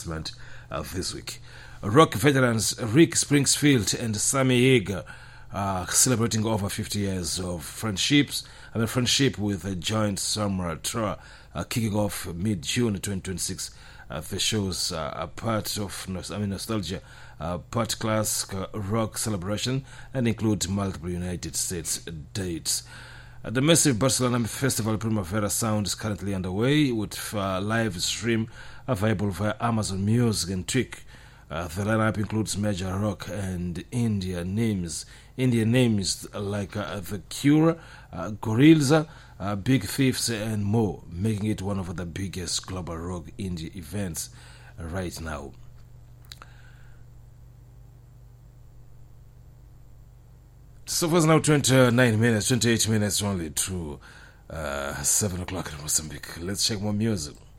Switzerland this week. Rock veterans Rick Springfield and Sammy Hagar celebrating over 50 years of friendship with a joint summer tour kicking off mid-June 2026. The shows are part of nostalgia, part classic rock celebration, and include multiple United States dates. The massive Barcelona Festival Primavera Sound is currently underway with live stream available via Amazon Music and Twitch. The lineup includes major rock and Indian names like The Cure, Gorillaz, Big Thieves, and more, making it one of the biggest global rock indie events right now. So far, it's now 28 minutes only to 7 o'clock in Mozambique. Let's check more music.